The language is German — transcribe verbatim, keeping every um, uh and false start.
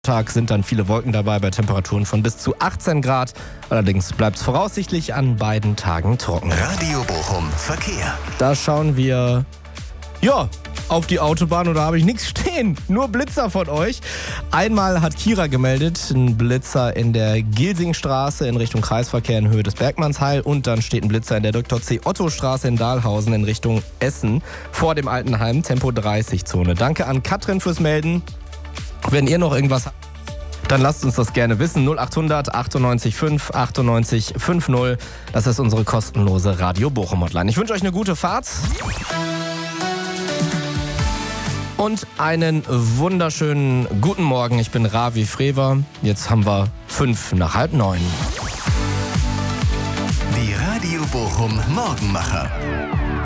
Tag sind dann viele Wolken dabei bei Temperaturen von bis zu achtzehn Grad. Allerdings bleibt es voraussichtlich an beiden Tagen trocken. Radio Bochum Verkehr. Da schauen wir, ja, auf die Autobahn und da habe ich nichts stehen. Nur Blitzer von euch. Einmal hat Kira gemeldet, ein Blitzer in der Gilsingstraße in Richtung Kreisverkehr in Höhe des Bergmannsheil. Und dann steht ein Blitzer in der Doktor C. Otto Straße in Dahlhausen in Richtung Essen vor dem Altenheim, Tempo dreißig Zone. Danke an Katrin fürs Melden. Wenn ihr noch irgendwas habt, dann lasst uns das gerne wissen. null achthundert achtundneunzig fünf achtundneunzig fünfzig. Das ist unsere kostenlose Radio Bochum Hotline. Ich wünsche euch eine gute Fahrt. Und einen wunderschönen guten Morgen. Ich bin Ravi Frewer. Jetzt haben wir fünf nach halb neun. Die Radio Bochum Morgenmacher.